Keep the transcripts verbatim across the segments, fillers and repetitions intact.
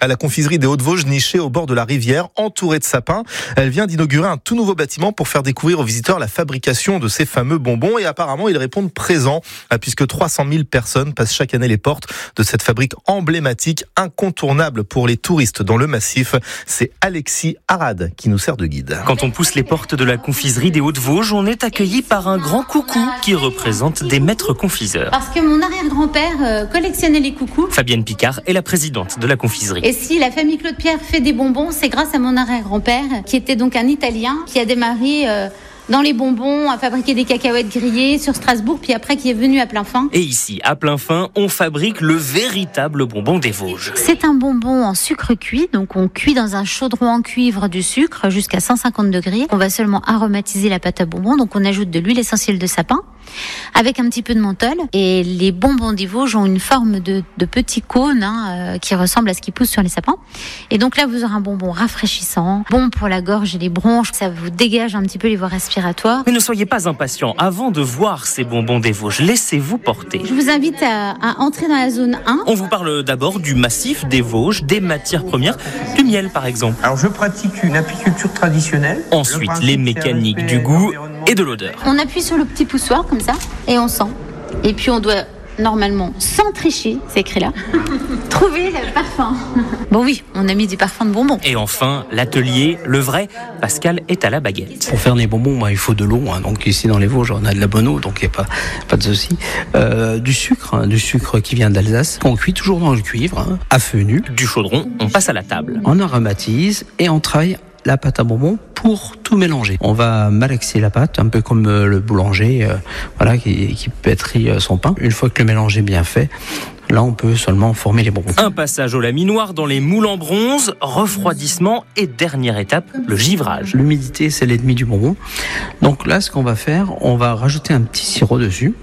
à la confiserie des Hauts-de-Vosges, nichée au bord de la rivière, entourée de sapins. Elle vient d'inaugurer un tout nouveau bâtiment pour faire découvrir aux visiteurs la fabrication de ces fameux bonbons. Et apparemment, ils répondent présents, puisque trois cent mille personnes passent chaque année les portes de cette fabrique emblématique, incontournable pour les touristes dans le massif. C'est Alexis Arad qui nous sert de guide. Quand on pousse les portes de la confiserie des Hauts-de-Vosges, on est accueilli par un grand coucou qui représente des maîtres confiseurs. Parce que mon arrière-grand-père euh, collectionnait les coucous. Fabienne Picard est la présidente de la confiserie. Et si la famille Claude Pierre fait des bonbons, c'est grâce à mon arrière-grand-père, qui était donc un Italien, qui a démarré euh, dans les bonbons, à fabriquer des cacahuètes grillées sur Strasbourg, puis après qui est venu à Plainfin. Et ici, à Plainfin, on fabrique le véritable bonbon des Vosges. C'est un bonbon en sucre cuit, donc on cuit dans un chaudron en cuivre du sucre jusqu'à cent cinquante degrés. On va seulement aromatiser la pâte à bonbons, donc on ajoute de l'huile essentielle de sapin avec un petit peu de menthol. Et les bonbons des Vosges ont une forme de, de petit cône hein, euh, qui ressemble à ce qui pousse sur les sapins. Et donc là, vous aurez un bonbon rafraîchissant, bon pour la gorge et les bronches. Ça vous dégage un petit peu les voies respiratoires. Mais ne soyez pas impatients. Avant de voir ces bonbons des Vosges, laissez-vous porter. Je vous invite à, à entrer dans la zone un. On vous parle d'abord du massif des Vosges, des matières premières, du miel par exemple. Alors je pratique une apiculture traditionnelle. Ensuite, les mécaniques du goût et de l'odeur. On appuie sur le petit poussoir comme ça et on sent. Et puis on doit normalement, sans tricher, c'est écrit là, trouver le parfum. Bon oui, on a mis du parfum de bonbons. Et enfin, l'atelier, le vrai, Pascal est à la baguette. Pour faire des bonbons, bah, il faut de l'eau. Hein. Donc ici dans les Vosges, on a de la bonne eau, donc il n'y a pas, pas de souci. Euh, du sucre, hein, du sucre qui vient d'Alsace. On cuit toujours dans le cuivre, hein, à feu nu. Du chaudron, on passe à la table. On aromatise et on travaille la pâte à bonbons pour tout mélanger. On va malaxer la pâte, un peu comme le boulanger euh, voilà, qui, qui pétrit son pain. Une fois que le mélange est bien fait, là, on peut seulement former les bonbons. Un passage au laminoir dans les moules en bronze, refroidissement et dernière étape, le givrage. L'humidité, c'est l'ennemi du bonbon. Donc là, ce qu'on va faire, on va rajouter un petit sirop dessus.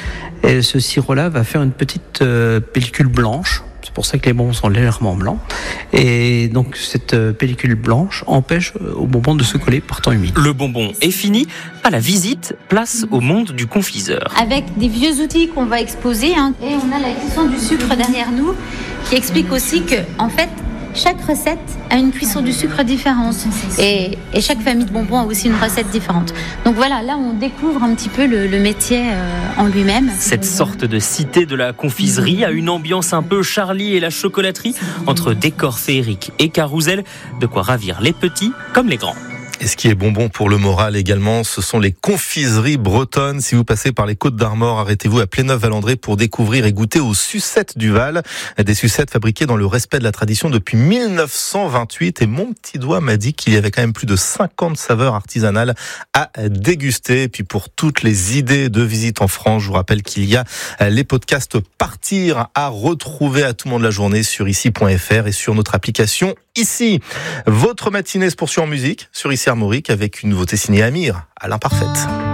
Et ce sirop-là va faire une petite euh, pellicule blanche. C'est pour ça que les bonbons sont légèrement blancs. Et donc, cette pellicule blanche empêche aux bonbons de se coller par temps humide. Le bonbon est fini. À la visite, place au monde du confiseur. Avec des vieux outils qu'on va exposer. Hein. Et on a la cuisson du sucre derrière nous qui explique aussi que, en fait, chaque recette a une cuisson du sucre différente et, et chaque famille de bonbons a aussi une recette différente. Donc voilà, là on découvre un petit peu le, le métier euh, en lui-même. Cette sorte de cité de la confiserie a une ambiance un peu Charlie et la chocolaterie, entre décor féerique et carrousel, de quoi ravir les petits comme les grands. Et ce qui est bonbon pour le moral également, ce sont les confiseries bretonnes. Si vous passez par les Côtes d'Armor, arrêtez-vous à Pléneuf-Valandré pour découvrir et goûter aux sucettes du Val. Des sucettes fabriquées dans le respect de la tradition depuis mille neuf cent vingt-huit. Et mon petit doigt m'a dit qu'il y avait quand même plus de cinquante saveurs artisanales à déguster. Et puis pour toutes les idées de visite en France, je vous rappelle qu'il y a les podcasts Partir à retrouver à tout moment de la journée sur ici point f r et sur notre application Ici. Votre matinée se poursuit en musique sur Ici Armorique avec une nouveauté signée Amir, à l'imparfaite.